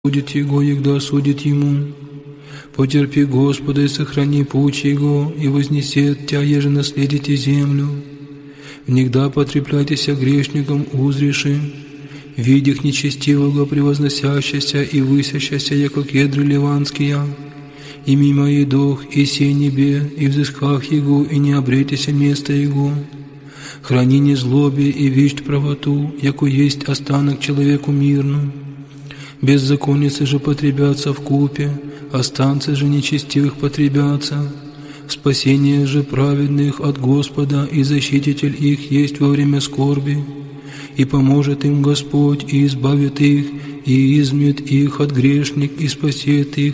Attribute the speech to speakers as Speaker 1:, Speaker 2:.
Speaker 1: Судит его, егда судит ему. Потерпи, Господа, и сохрани путь его, и вознесет тя, еже наследите землю. Внегда потрепляйтеся грешником узреши, видях нечестивого превозносящийся и высящийся, яко кедры ливанские, и мимо едох, и сей небе, и взысках его, и не обретеся место его. Храни незлобие и вещь правоту, яко есть останок человеку мирну. Беззаконницы же потребятся вкупе, останцы же нечестивых потребятся. Спасение же праведных от Господа, и защититель их есть во время скорби. И поможет им Господь, и избавит их, и измет их от грешник, и спасет их,